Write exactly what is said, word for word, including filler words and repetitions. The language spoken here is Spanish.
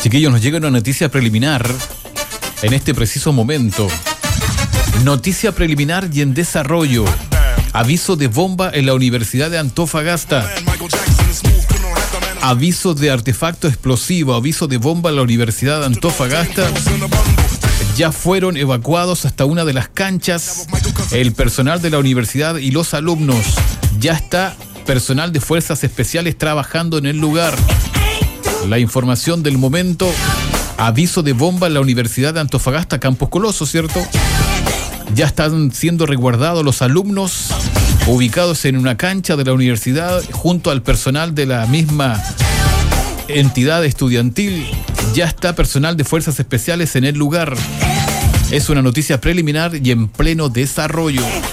Chiquillos, nos llega una noticia preliminar en este preciso momento. Noticia preliminar y en desarrollo. Aviso de bomba en la Universidad de Antofagasta. Aviso de artefacto explosivo. Aviso de bomba en la Universidad de Antofagasta. Ya fueron evacuados hasta una de las canchas el personal de la universidad y los alumnos. Ya está personal de fuerzas especiales trabajando en el lugar. La información del momento: aviso de bomba en la Universidad de Antofagasta, Campos Coloso, ¿cierto? Ya están siendo resguardados los alumnos ubicados en una cancha de la universidad junto al personal de la misma entidad estudiantil. Ya está personal de fuerzas especiales en el lugar. Es una noticia preliminar y en pleno desarrollo.